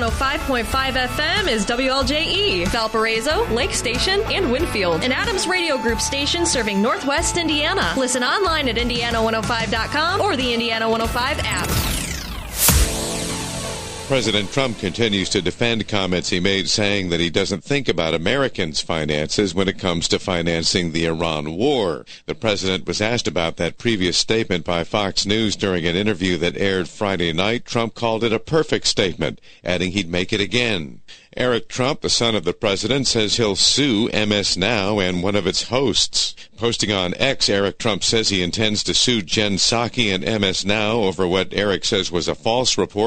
105.5 FM is WLJE, Valparaiso, Lake Station, and Winfield, an Adams Radio Group station serving Northwest Indiana. Listen online at Indiana105.com or the Indiana 105 app. President Trump continues to defend comments he made saying that he doesn't think about Americans' finances when it comes to financing the Iran war. The president was asked about that previous statement by Fox News during an interview that aired Friday night. Trump called it a perfect statement, adding he'd make it again. Eric Trump, the son of the president, says he'll sue MS Now and one of its hosts. Posting on X, Eric Trump says he intends to sue Jen Psaki and MS Now over what Eric says was a false report